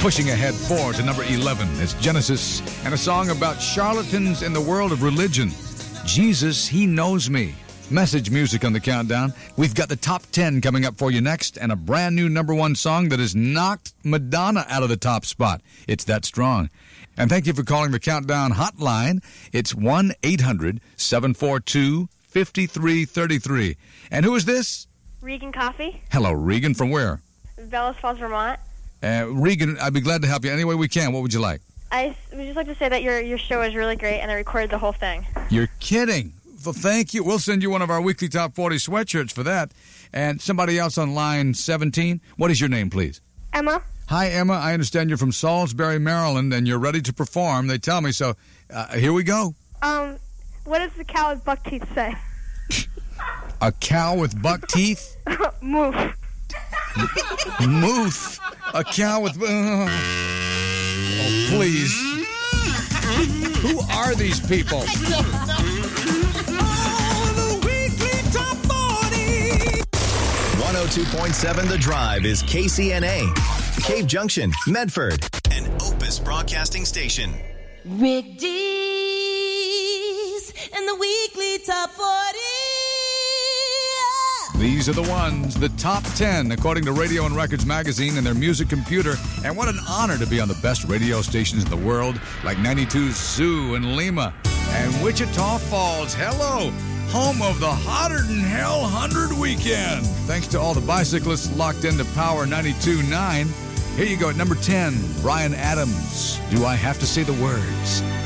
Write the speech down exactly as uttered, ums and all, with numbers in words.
Pushing ahead four to number eleven, it's Genesis and a song about charlatans in the world of religion. Jesus, He Knows Me. Message music on the countdown. We've got the top ten coming up for you next and a brand new number one song that has knocked Madonna out of the top spot. It's that strong. And thank you for calling the Countdown hotline. It's one eight hundred seven four two five three three three. And who is this? Regan Coffee. Hello, Regan. From where? Bellows Falls, Vermont. Uh, Regan, I'd be glad to help you any way we can. What would you like? I would just like to say that your your show is really great, and I recorded the whole thing. You're kidding. Well, thank you. We'll send you one of our weekly Top forty sweatshirts for that. And somebody else on line seventeen. What is your name, please? Emma. Hi, Emma. I understand you're from Salisbury, Maryland, and you're ready to perform. They tell me, so uh, here we go. Um, what does the cow with buck teeth say? A cow with buck teeth? Moof. Moof. A cow with... Uh, oh, please. Who are these people? one oh two point seven The Drive is K C N A, Cave Junction, Medford, an Opus Broadcasting Station. Rick Dees and the weekly Top forty. These are the ones, the top ten, according to Radio and Records magazine and their music computer. And what an honor to be on the best radio stations in the world, like ninety-two Zoo in Lima and Wichita Falls. Hello, home of the Hotter Than Hell one hundred Weekend. Thanks to all the bicyclists locked into Power ninety-two point nine. Here you go at number ten, Bryan Adams, Do I Have to Say the Words?